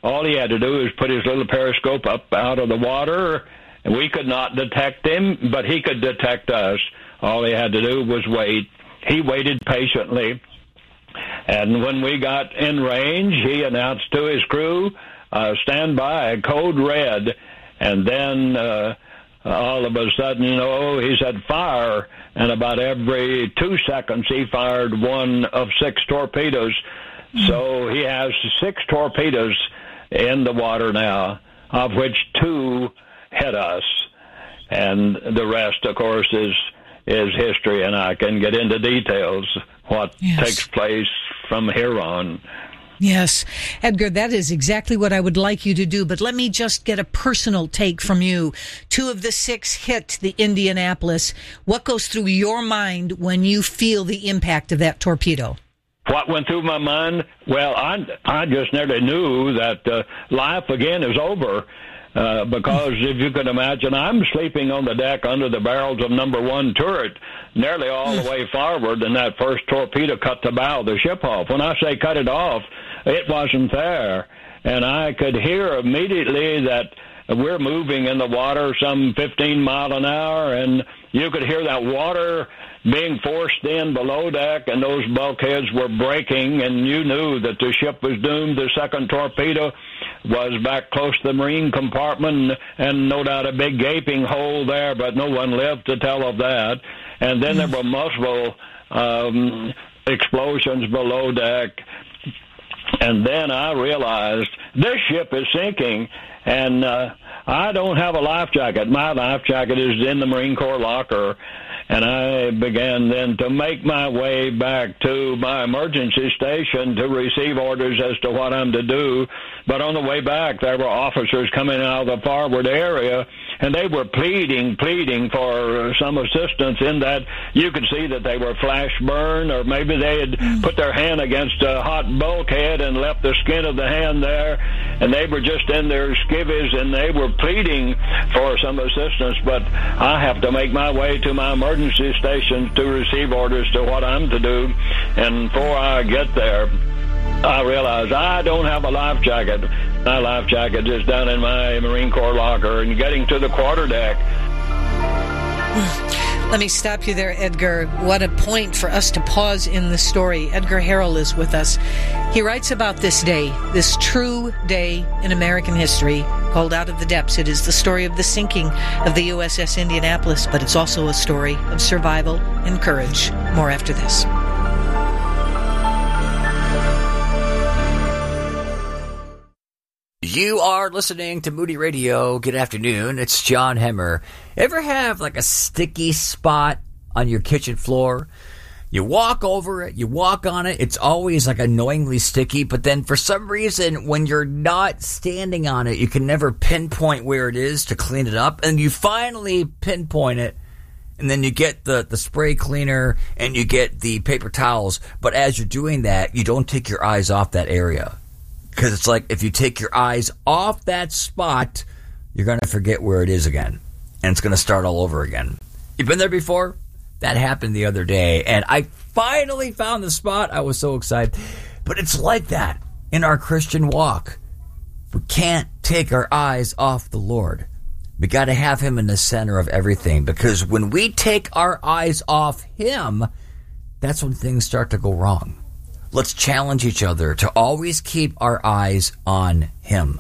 all he had to do was put his little periscope up out of the water, and we could not detect him, but he could detect us. All he had to do was wait. He waited patiently, and when we got in range, he announced to his crew, stand by, code red, and then all of a sudden, he said fire, and about every 2 seconds he fired one of 6 torpedoes. So he has 6 torpedoes in the water now, of which 2 hit us, and the rest, of course, is history, and I can get into details what takes place from here on. Yes. Edgar, that is exactly what I would like you to do, but let me just get a personal take from you. 2 of the 6 hit the Indianapolis. What goes through your mind when you feel the impact of that torpedo? What went through my mind? Well, I just nearly knew that life again is over. Because if you can imagine, I'm sleeping on the deck under the barrels of number 1 turret, nearly all the way forward, and that first torpedo cut the bow of the ship off. When I say cut it off, it wasn't there. And I could hear immediately that we're moving in the water some 15 miles an hour, and you could hear that water being forced in below deck, and those bulkheads were breaking, and you knew that the ship was doomed. The second torpedo was back close to the marine compartment, and no doubt a big gaping hole there, but no one lived to tell of that. And then there were multiple explosions below deck, and then I realized this ship is sinking, and I don't have a life jacket. My life jacket is in the Marine Corps locker. And I began then to make my way back to my emergency station to receive orders as to what I'm to do. But on the way back, there were officers coming out of the forward area, and they were pleading for some assistance in that you could see that they were flash burned, or maybe they had put their hand against a hot bulkhead and left the skin of the hand there, and they were just in their skivvies, and they were pleading for some assistance. But I have to make my way to my emergency station to receive orders to what I'm to do, and before I get there, I realize I don't have a life jacket. My life jacket is down in my Marine Corps locker, and getting to the quarterdeck. Let me stop you there, Edgar. What a point for us to pause in the story. Edgar Harrell is with us. He writes about this day, this true day in American history, called Out of the Depths. It is the story of the sinking of the USS Indianapolis, but it's also a story of survival and courage. More after this. You are listening to Moody Radio. Good afternoon. It's John Hemmer. Ever have like a sticky spot on your kitchen floor? You walk over it, you walk on it, it's always like annoyingly sticky, but then for some reason, when you're not standing on it, you can never pinpoint where it is to clean it up, and you finally pinpoint it, and then you get the spray cleaner and you get the paper towels, but as you're doing that, you don't take your eyes off that area. Because it's like if you take your eyes off that spot, you're going to forget where it is again. And it's going to start all over again. You've been there before? That happened the other day. And I finally found the spot. I was so excited. But it's like that in our Christian walk. We can't take our eyes off the Lord. We got to have Him in the center of everything. Because when we take our eyes off Him, that's when things start to go wrong. Let's challenge each other to always keep our eyes on Him.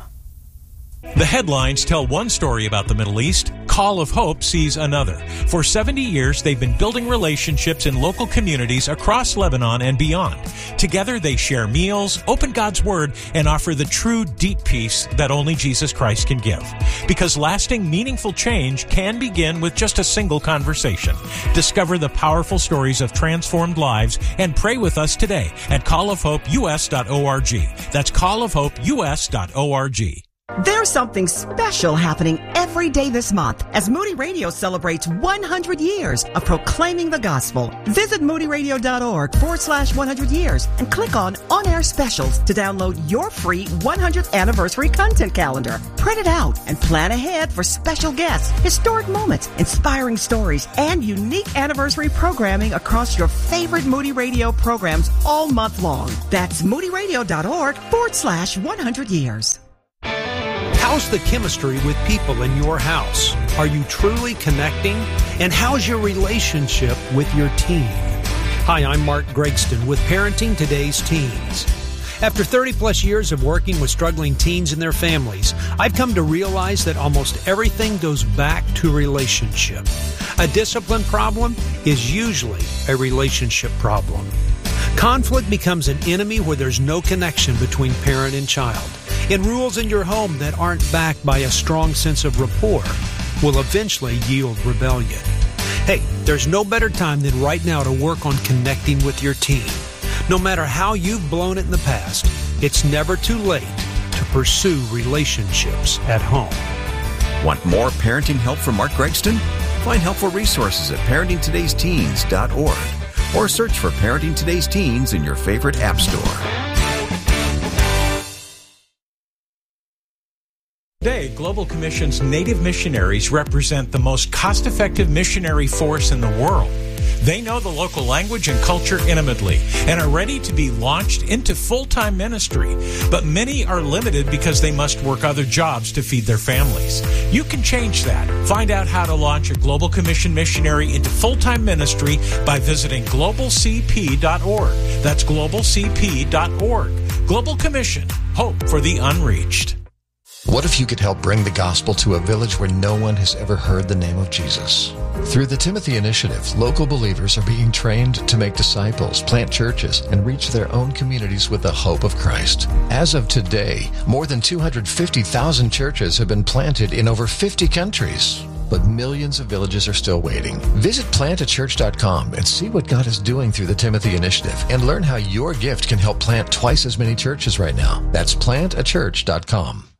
The headlines tell one story about the Middle East. Call of Hope sees another. For 70 years, they've been building relationships in local communities across Lebanon and beyond. Together, they share meals, open God's Word, and offer the true, deep peace that only Jesus Christ can give. Because lasting, meaningful change can begin with just a single conversation. Discover the powerful stories of transformed lives and pray with us today at callofhopeus.org. That's callofhopeus.org. There's something special happening every day this month as Moody Radio celebrates 100 years of proclaiming the gospel. Visit moodyradio.org/100 years and click on On-Air Specials to download your free 100th anniversary content calendar. Print it out and plan ahead for special guests, historic moments, inspiring stories, and unique anniversary programming across your favorite Moody Radio programs all month long. That's moodyradio.org/100 years. How's the chemistry with people in your house? Are you truly connecting? And how's your relationship with your teen? Hi, I'm Mark Gregston with Parenting Today's Teens. After 30-plus years of working with struggling teens and their families, I've come to realize that almost everything goes back to relationship. A discipline problem is usually a relationship problem. Conflict becomes an enemy where there's no connection between parent and child. And rules in your home that aren't backed by a strong sense of rapport will eventually yield rebellion. Hey, there's no better time than right now to work on connecting with your teen. No matter how you've blown it in the past, it's never too late to pursue relationships at home. Want more parenting help from Mark Gregston? Find helpful resources at parentingtodaysteens.org or search for Parenting Today's Teens in your favorite app store. Today, Global Commission's Native missionaries represent the most cost-effective missionary force in the world. They know the local language and culture intimately and are ready to be launched into full-time ministry. But many are limited because they must work other jobs to feed their families. You can change that. Find out how to launch a Global Commission missionary into full-time ministry by visiting globalcp.org. That's globalcp.org. Global Commission. Hope for the unreached. What if you could help bring the gospel to a village where no one has ever heard the name of Jesus? Through the Timothy Initiative, local believers are being trained to make disciples, plant churches, and reach their own communities with the hope of Christ. As of today, more than 250,000 churches have been planted in over 50 countries. But millions of villages are still waiting. Visit plantachurch.com and see what God is doing through the Timothy Initiative and learn how your gift can help plant twice as many churches right now. That's plantachurch.com.